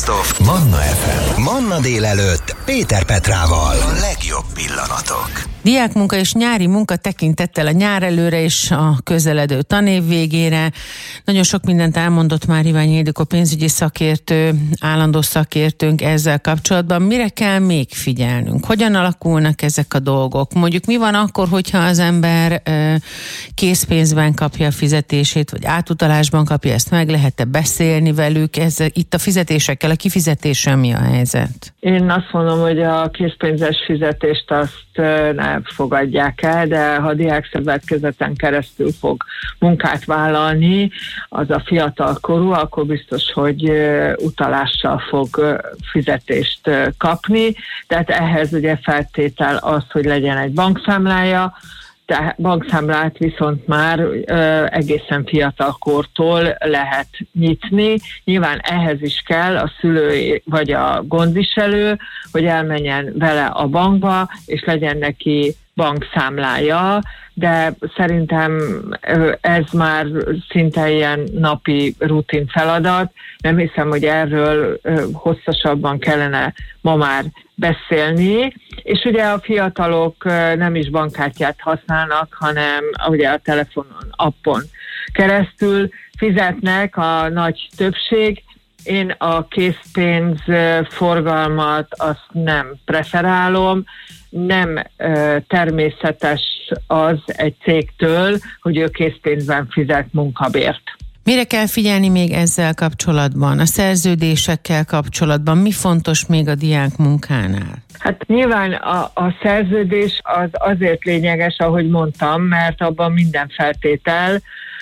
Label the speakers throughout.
Speaker 1: Best of Manna FM. Manna délelőtt Péter Petrával. A legjobb pillanatok.
Speaker 2: Diákmunka és nyári munka tekintettel a nyár előre és a közeledő tanév végére. Nagyon sok mindent elmondott már Iványi Ildikó pénzügyi szakértő, állandó szakértőnk ezzel kapcsolatban. Mire kell még figyelnünk? Hogyan alakulnak ezek a dolgok? Mondjuk mi van akkor, hogyha az ember készpénzben kapja a fizetését, vagy átutalásban kapja, ezt meg lehet-e beszélni velük? Itt a fizetésekkel, a kifizetéssel mi a helyzet?
Speaker 3: Én azt mondom, hogy a készpénzes fizetést azt nem fogadják el, de ha diákszövetkezeten keresztül fog munkát vállalni, az a fiatal korú, akkor biztos, hogy utalással fog fizetést kapni. Tehát ehhez ugye feltétel az, hogy legyen egy bankszámlája, tehát bankszámlát viszont már egészen fiatal kortól lehet nyitni. Nyilván ehhez is kell a szülő vagy a gondviselő, hogy elmenjen vele a bankba, és legyen neki bankszámlája, de szerintem ez már szinte ilyen napi rutin feladat. Nem hiszem, hogy erről hosszasabban kellene ma már beszélni, és ugye a fiatalok nem is bankkártyát használnak, hanem ugye a telefonon, appon keresztül fizetnek a nagy többség. Én a készpénz forgalmat azt nem preferálom, nem természetes az egy cégtől, hogy ő készpénzben fizet munkabért.
Speaker 2: Mire kell figyelni még ezzel kapcsolatban? A szerződésekkel kapcsolatban mi fontos még a diák munkánál?
Speaker 3: Hát nyilván a szerződés az azért lényeges, ahogy mondtam, mert abban minden feltétel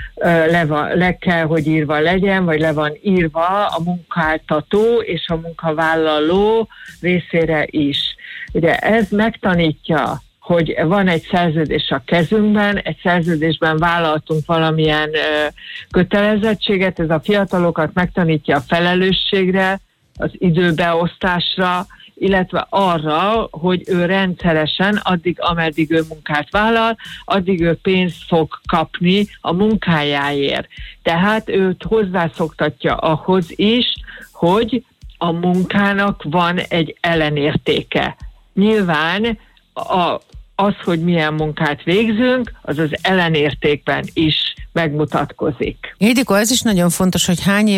Speaker 3: le kell, hogy írva legyen, vagy le van írva a munkáltató és a munkavállaló részére is. Ugye ez megtanítja, hogy van egy szerződés a kezünkben, egy szerződésben vállaltunk valamilyen kötelezettséget, ez a fiatalokat megtanítja a felelősségre, az időbeosztásra, illetve arra, hogy ő rendszeresen, addig, ameddig ő munkát vállal, addig ő pénzt fog kapni a munkájáért. Tehát őt hozzászoktatja ahhoz is, hogy a munkának van egy ellenértéke. Nyilván az, hogy milyen munkát végzünk, az az ellenértékben is megmutatkozik.
Speaker 2: Ildikó, ez is nagyon fontos, hogy hány